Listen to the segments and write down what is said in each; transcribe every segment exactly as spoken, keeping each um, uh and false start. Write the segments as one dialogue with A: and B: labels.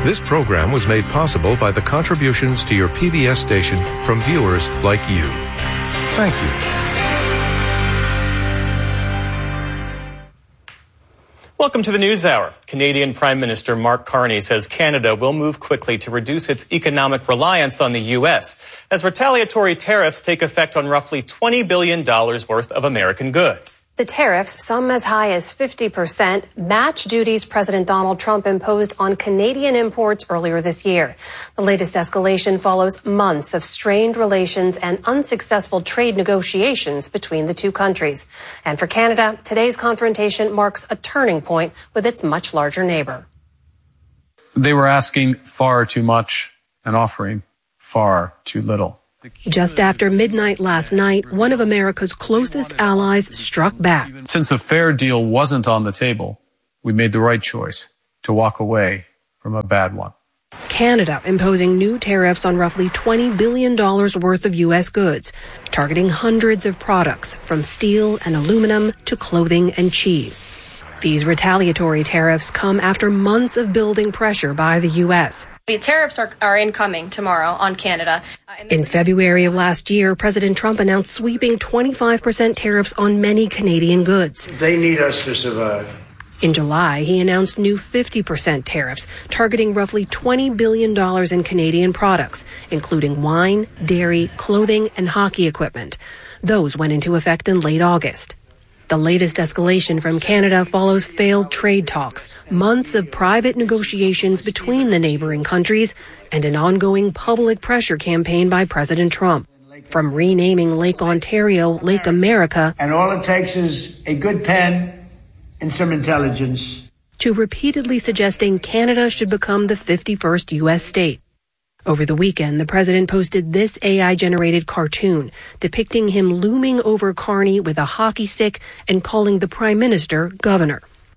A: This program was made possible by the contributions to your P B S station from viewers like you. Thank you.
B: Welcome to the News Hour. Canadian Prime Minister Mark Carney says Canada will move quickly to reduce its economic reliance on the U S as retaliatory tariffs take effect on roughly twenty billion dollars worth of American goods.
C: The tariffs, some as high as fifty percent, match duties President Donald Trump imposed on Canadian imports earlier this year. The latest escalation follows months of strained relations and unsuccessful trade negotiations between the two countries. And for Canada, today's confrontation marks a turning point with its much larger neighbor.
D: They were asking far too much and offering far too little.
C: Just after midnight last night, one of America's closest allies struck back.
D: Since a fair deal wasn't on the table, we made the right choice to walk away from a bad one.
C: Canada imposing new tariffs on roughly twenty billion dollars worth of U S goods, targeting hundreds of products from steel and aluminum to clothing and cheese. These retaliatory tariffs come after months of building pressure by the U S.
E: The tariffs are, are incoming tomorrow on Canada.
C: Uh, in February of last year, President Trump announced sweeping twenty-five percent tariffs on many Canadian goods.
F: They need us to survive.
C: In July, he announced new fifty percent tariffs, targeting roughly twenty billion dollars in Canadian products, including wine, dairy, clothing, and hockey equipment. Those went into effect in late August. The latest escalation from Canada follows failed trade talks, months of private negotiations between the neighboring countries, and an ongoing public pressure campaign by President Trump. From renaming Lake Ontario Lake America,
F: and all it takes is a good pen and some intelligence,
C: to repeatedly suggesting Canada should become the fifty-first U S state. Over the weekend, the president posted this A I-generated cartoon depicting him looming over Carney with a hockey stick and calling the prime minister governor.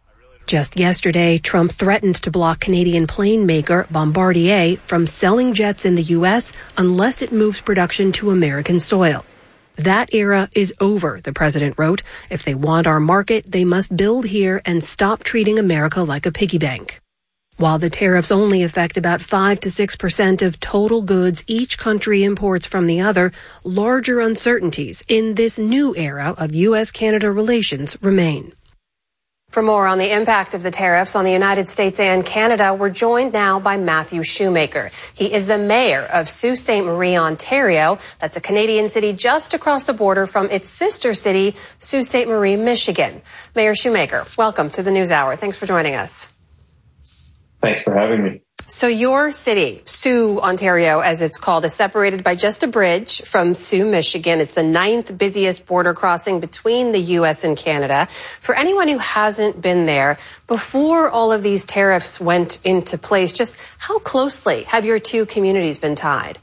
C: Just yesterday, Trump threatened to block Canadian plane maker Bombardier from selling jets in the U S unless it moves production to American soil. That era is over, the president wrote. If they want our market, they must build here and stop treating America like a piggy bank. While the tariffs only affect about five to six percent of total goods each country imports from the other, larger uncertainties in this new era of U S Canada relations remain. For more on the impact of the tariffs on the United States and Canada, we're joined now by Matthew Shoemaker. He is the mayor of Sault Ste. Marie, Ontario. That's a Canadian city just across the border from its sister city, Sault Ste. Marie, Michigan. Mayor Shoemaker, welcome to the News Hour. Thanks for joining us.
G: Thanks for having me.
C: So your city, Sault, Ontario, as it's called, is separated by just a bridge from Sault, Michigan. It's the ninth busiest border crossing between the U S and Canada. For anyone who hasn't been there, before all of these tariffs went into place, just how closely have your two communities been tied?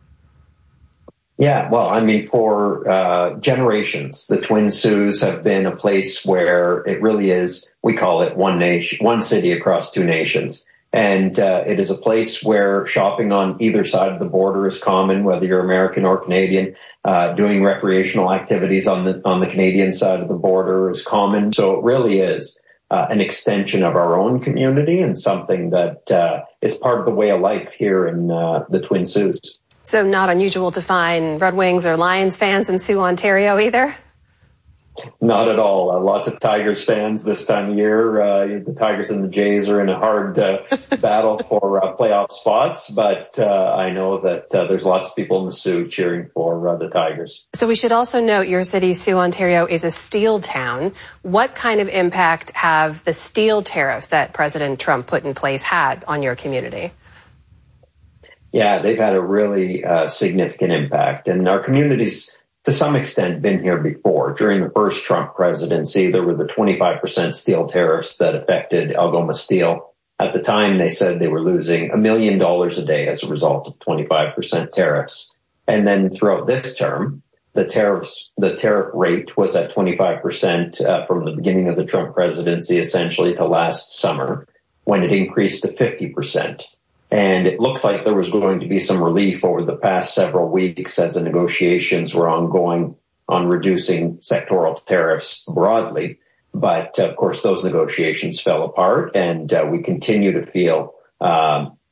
G: Yeah, well, I mean, for uh, generations, the Twin Saults have been a place where it really is, we call it one nation, one city across two nations. And uh, it is a place where shopping on either side of the border is common, whether you're American or Canadian. Uh, doing recreational activities on the on the Canadian side of the border is common. So it really is uh, an extension of our own community and something that uh, is part of the way of life here in uh, the Twin Saults.
C: So not unusual to find Red Wings or Lions fans in Sault, Ontario either?
G: Not at all. Uh, lots of Tigers fans this time of year. Uh, the Tigers and the Jays are in a hard uh, battle for uh, playoff spots, but uh, I know that uh, there's lots of people in the Sault cheering for uh, the Tigers.
C: So we should also note your city, Sault, Ontario, is a steel town. What kind of impact have the steel tariffs that President Trump put in place had on your community?
G: Yeah, they've had a really uh, significant impact. And our communities, to some extent, been here before. During the first Trump presidency, there were the twenty-five percent steel tariffs that affected Algoma Steel. At the time, they said they were losing a million dollars a day as a result of twenty-five percent tariffs. And then throughout this term, the tariffs, the tariff rate was at twenty-five percent uh, from the beginning of the Trump presidency, essentially to last summer, when it increased to fifty percent. And it looked like there was going to be some relief over the past several weeks as the negotiations were ongoing on reducing sectoral tariffs broadly. But, of course, those negotiations fell apart, and uh, we continue to feel um,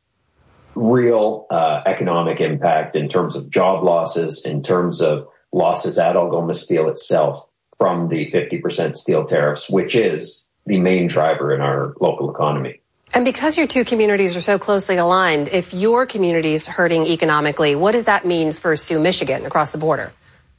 G: real uh, economic impact in terms of job losses, in terms of losses at Algoma Steel itself from the fifty percent steel tariffs, which is the main driver in our local economy.
C: And because your two communities are so closely aligned, if your community is hurting economically, what does that mean for Sioux, Michigan, across the border?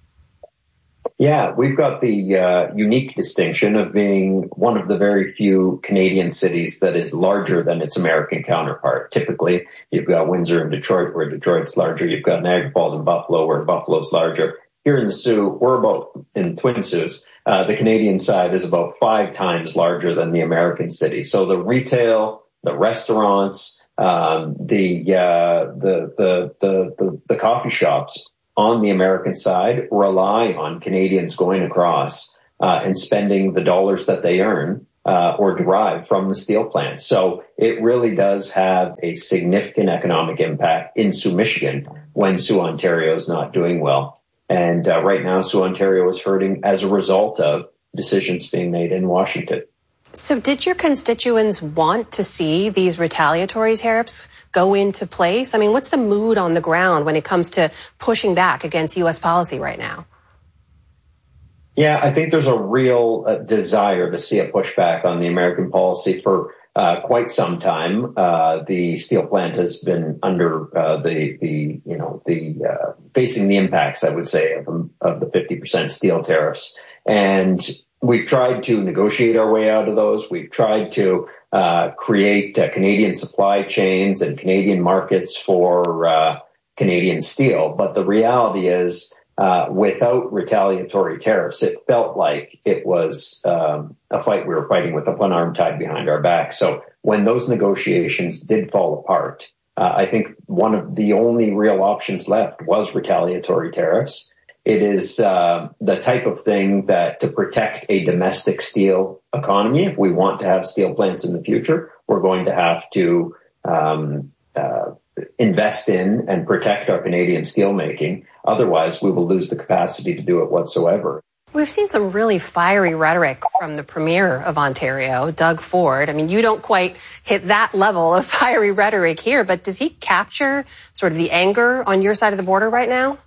G: Yeah, we've got the uh, unique distinction of being one of the very few Canadian cities that is larger than its American counterpart. Typically, you've got Windsor and Detroit, where Detroit's larger. You've got Niagara Falls and Buffalo, where Buffalo's larger. Here in the Sioux, we're about, in Twin Sioux, uh, the Canadian side is about five times larger than the American city. So the retail, the restaurants, um, the, uh, the, the, the, the, the coffee shops on the American side rely on Canadians going across uh, and spending the dollars that they earn uh, or derive from the steel plants. So it really does have a significant economic impact in Sioux, Michigan, when Sioux, Ontario is not doing well. And uh, right now, Sioux, Ontario is hurting as a result of decisions being made in Washington.
C: So did your constituents want to see these retaliatory tariffs go into place? I mean, what's the mood on the ground when it comes to pushing back against U S policy right now?
G: Yeah, I think there's a real uh, desire to see a pushback on the American policy for uh, quite some time. Uh, the steel plant has been under uh, the, the, you know, the uh, facing the impacts, I would say, of, of the fifty percent steel tariffs. And we've tried to negotiate our way out of those. We've tried to uh, create uh, Canadian supply chains and Canadian markets for uh, Canadian steel. But the reality is, uh, without retaliatory tariffs, it felt like it was um, a fight we were fighting with one arm tied behind our back. So when those negotiations did fall apart, uh, I think one of the only real options left was retaliatory tariffs. It is uh, the type of thing that to protect a domestic steel economy, if we want to have steel plants in the future, we're going to have to um, uh, invest in and protect our Canadian steelmaking. Otherwise, we will lose the capacity to do it whatsoever.
C: We've seen some really fiery rhetoric from the Premier of Ontario, Doug Ford. I mean, you don't quite hit that level of fiery rhetoric here, but does he capture sort of the anger on your side of the border right now?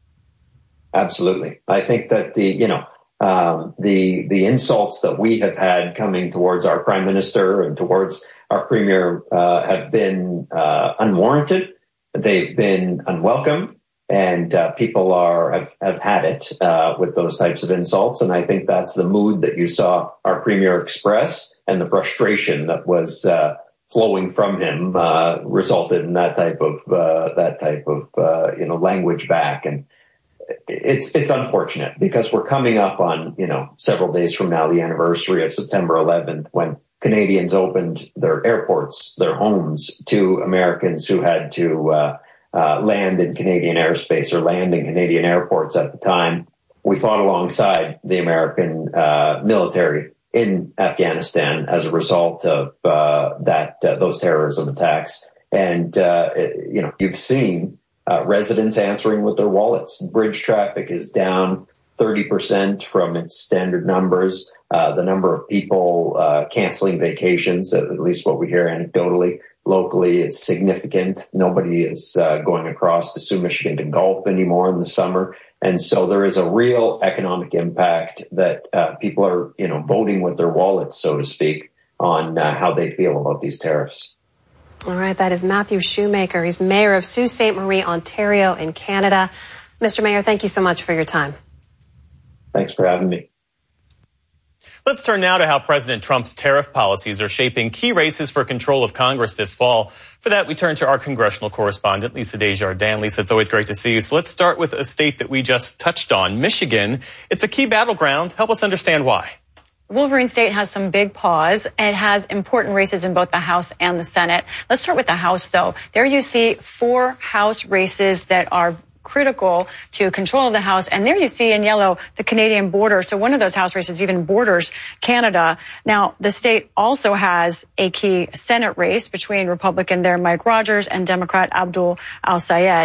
G: Absolutely. I think that the, you know, um, the, the insults that we have had coming towards our prime minister and towards our premier, uh, have been, uh, unwarranted. They've been unwelcome, and, uh, people are, have, have had it, uh, with those types of insults. And I think that's the mood that you saw our premier express, and the frustration that was, uh, flowing from him, uh, resulted in that type of, uh, that type of, uh, you know, language back. And, It's it's unfortunate because we're coming up on, you know, several days from now, the anniversary of September eleventh, when Canadians opened their airports, their homes to Americans who had to uh, uh, land in Canadian airspace or land in Canadian airports at the time. We fought alongside the American uh, military in Afghanistan as a result of uh, that uh, those terrorism attacks. And, uh, you know, you've seen Uh, residents answering with their wallets. Bridge traffic is down thirty percent from its standard numbers. Uh, the number of people uh, canceling vacations, at least what we hear anecdotally, locally, is significant. Nobody is uh, going across to Sioux, Michigan to golf anymore in the summer. And so there is a real economic impact that uh, people are, you know, voting with their wallets, so to speak, on uh, how they feel about these tariffs.
C: All right, that is Matthew Shoemaker. He's mayor of Sault Ste. Marie, Ontario in Canada. Mister Mayor, thank you so much for your time.
G: Thanks for having me.
B: Let's turn now to how President Trump's tariff policies are shaping key races for control of Congress this fall. For that, we turn to our congressional correspondent, Lisa Desjardins. Lisa, it's always great to see you. So let's start with a state that we just touched on, Michigan. It's a key battleground. Help us understand why.
H: Wolverine State has some big paws. It has important races in both the House and the Senate. Let's start with the House, though. There you see four House races that are critical to control of the House. And there you see in yellow the Canadian border. So one of those House races even borders Canada. Now, the state also has a key Senate race between Republican there Mike Rogers and Democrat Abdul Al-Sayed.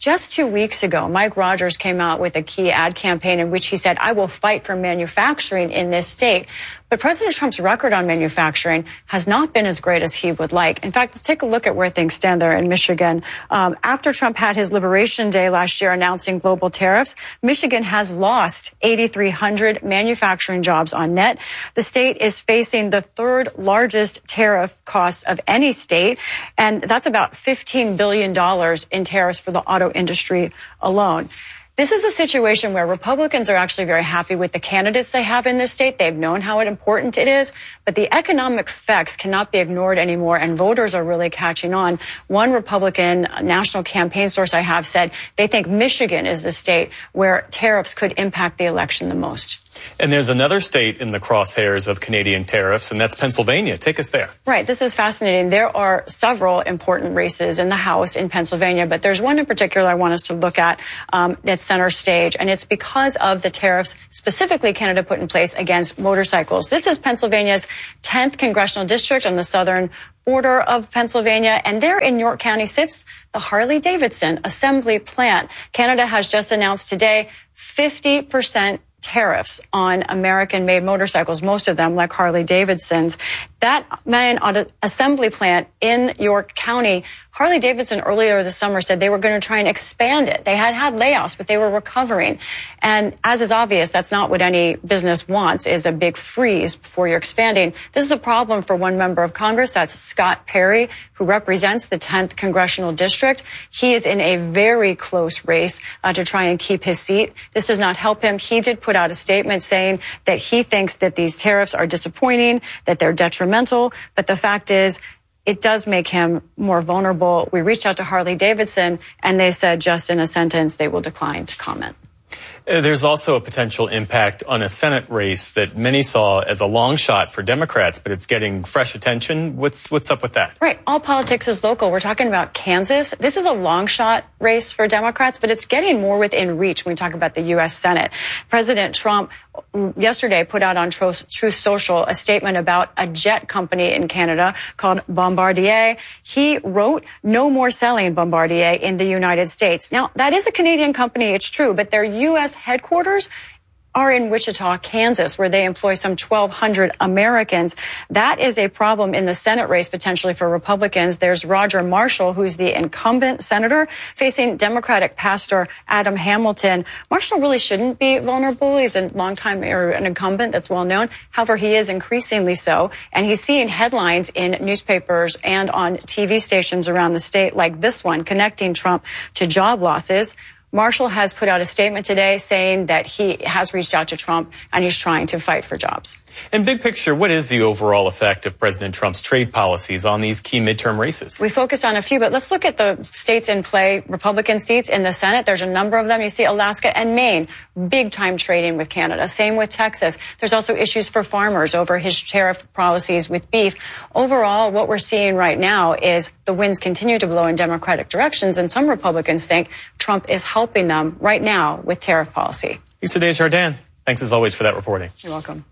H: Just two weeks ago, Mike Rogers came out with a key ad campaign in which he said, I will fight for manufacturing in this state. But President Trump's record on manufacturing has not been as great as he would like. In fact, let's take a look at where things stand there in Michigan. Um, after Trump had his Liberation Day last year announcing global tariffs, Michigan has lost eight thousand three hundred manufacturing jobs on net. The state is facing the third largest tariff costs of any state, and that's about fifteen billion dollars in tariffs for the auto industry alone. This is a situation where Republicans are actually very happy with the candidates they have in this state. They've known how important it is, but the economic effects cannot be ignored anymore, and voters are really catching on. One Republican national campaign source I have said they think Michigan is the state where tariffs could impact the election the most.
B: And there's another state in the crosshairs of Canadian tariffs, and that's Pennsylvania. Take us there.
H: Right. This is fascinating. There are several important races in the House in Pennsylvania, but there's one in particular I want us to look at um, that's center stage, and it's because of the tariffs specifically Canada put in place against motorcycles. This is Pennsylvania's tenth congressional district on the southern border of Pennsylvania, and there in York County sits the Harley-Davidson assembly plant. Canada has just announced today fifty percent tariffs on American-made motorcycles, most of them like Harley-Davidsons. That main assembly plant in York County, Harley-Davidson earlier this summer said they were going to try and expand it. They had had layoffs, but they were recovering. And as is obvious, that's not what any business wants, is a big freeze before you're expanding. This is a problem for one member of Congress. That's Scott Perry, who represents the tenth congressional district. He is in a very close race uh, to try and keep his seat. This does not help him. He did put out a statement saying that he thinks that these tariffs are disappointing, that they're detrimental. But the fact is, it does make him more vulnerable. We reached out to Harley-Davidson, and they said just in a sentence they will decline to comment.
B: There's also a potential impact on a Senate race that many saw as a long shot for Democrats, but it's getting fresh attention. What's what's up with that?
H: Right. All politics is local. We're talking about Kansas. This is a long shot race for Democrats, but it's getting more within reach when we talk about the U S Senate. President Trump yesterday put out on Truth Social a statement about a jet company in Canada called Bombardier. He wrote, no more selling Bombardier in the United States. Now, that is a Canadian company, it's true, but their U S headquarters are in Wichita, Kansas, where they employ some twelve hundred Americans. That is a problem in the Senate race potentially for Republicans. There's Roger Marshall, who's the incumbent senator, facing Democratic pastor Adam Hamilton. Marshall really shouldn't be vulnerable. He's a longtime or an incumbent that's well known. However, he is increasingly so, and he's seeing headlines in newspapers and on T V stations around the state like this one, connecting Trump to job losses. Marshall has put out a statement today saying that he has reached out to Trump and he's trying to fight for jobs.
B: In big picture, what is the overall effect of President Trump's trade policies on these key midterm races?
H: We focused on a few, but let's look at the states in play, Republican seats in the Senate. There's a number of them. You see Alaska and Maine, big time trading with Canada. Same with Texas. There's also issues for farmers over his tariff policies with beef. Overall, what we're seeing right now is the winds continue to blow in Democratic directions, and some Republicans think Trump is helping them right now with tariff policy.
B: Lisa Desjardins, thanks as always for that reporting.
H: You're welcome.